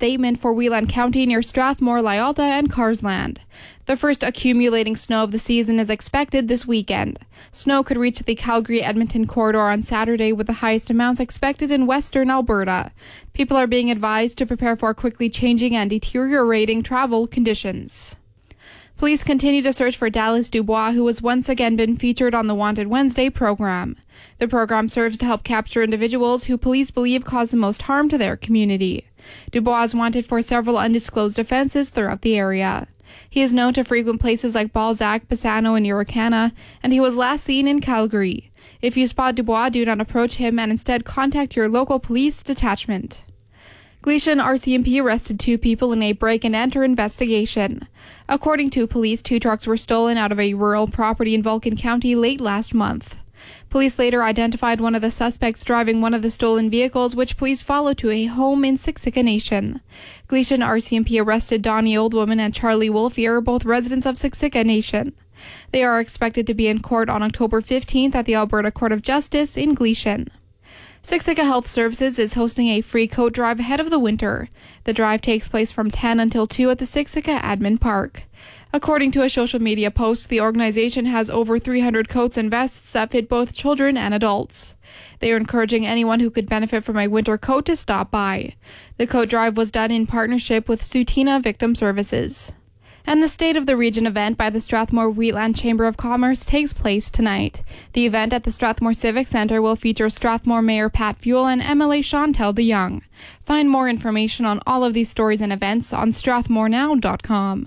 statement for Whelan County near Strathmore, Lyalta, and Carsland. The first accumulating snow of the season is expected this weekend. Snow could reach the Calgary-Edmonton corridor on Saturday, with the highest amounts expected in western Alberta. People are being advised to prepare for quickly changing and deteriorating travel conditions. Police continue to search for Dallas Dubois, who has once again been featured on the Wanted Wednesday program. The program serves to help capture individuals who police believe cause the most harm to their community. Dubois is wanted for several undisclosed offenses throughout the area. He is known to frequent places like Balzac, Bassano, and Uricana, and he was last seen in Calgary. If you spot Dubois, do not approach him and instead contact your local police detachment. Gleason RCMP arrested 2 people in a break-and-enter investigation. According to police, 2 trucks were stolen out of a rural property in Vulcan County late last month. Police later identified one of the suspects driving one of the stolen vehicles, which police followed to a home in Siksika Nation. Gleason RCMP arrested Donnie Oldwoman and Charlie Wolfier, both residents of Siksika Nation. They are expected to be in court on October 15th at the Alberta Court of Justice in Gleason. Siksika Health Services is hosting a free coat drive ahead of the winter. The drive takes place from 10 until 2 at the Siksika Admin Park. According to a social media post, the organization has over 300 coats and vests that fit both children and adults. They are encouraging anyone who could benefit from a winter coat to stop by. The coat drive was done in partnership with Sutina Victim Services. And the State of the Region event by the Strathmore Wheatland Chamber of Commerce takes place tonight. The event at the Strathmore Civic Centre will feature Strathmore Mayor Pat Fuel and MLA Chantel DeYoung. Find more information on all of these stories and events on strathmorenow.com.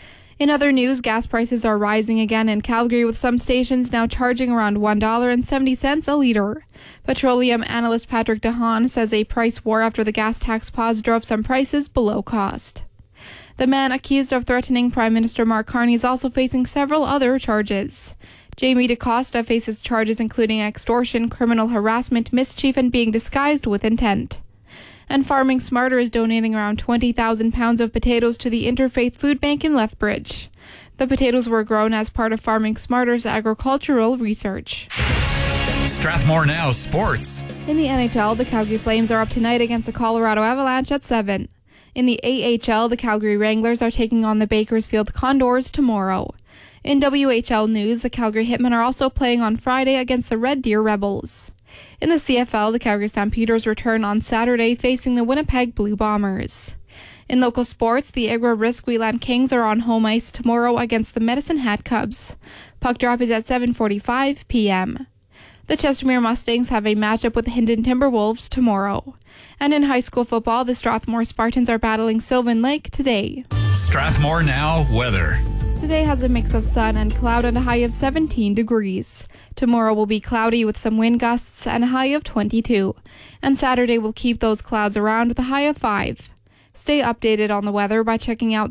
In other news, gas prices are rising again in Calgary, with some stations now charging around $1.70 a litre. Petroleum analyst Patrick DeHaan says a price war after the gas tax pause drove some prices below cost. The man accused of threatening Prime Minister Mark Carney is also facing several other charges. Jamie DaCosta faces charges including extortion, criminal harassment, mischief, and being disguised with intent. And Farming Smarter is donating around 20,000 pounds of potatoes to the Interfaith Food Bank in Lethbridge. The potatoes were grown as part of Farming Smarter's agricultural research. Strathmore Now Sports. In the NHL, the Calgary Flames are up tonight against the Colorado Avalanche at 7. In the AHL, the Calgary Wranglers are taking on the Bakersfield Condors tomorrow. In WHL news, the Calgary Hitmen are also playing on Friday against the Red Deer Rebels. In the CFL, the Calgary Stampeders return on Saturday facing the Winnipeg Blue Bombers. In local sports, the Igra Risk Wheatland Kings are on home ice tomorrow against the Medicine Hat Cubs. Puck drop is at 7:45 p.m. The Chestermere Mustangs have a matchup with the Hinton Timberwolves tomorrow. And in high school football, the Strathmore Spartans are battling Sylvan Lake today. Strathmore Now weather. Today has a mix of sun and cloud and a high of 17 degrees. Tomorrow will be cloudy with some wind gusts and a high of 22. And Saturday will keep those clouds around with a high of 5. Stay updated on the weather by checking out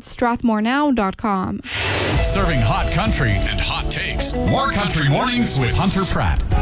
strathmorenow.com. Serving hot country and hot takes. More Country Mornings with Hunter Pratt.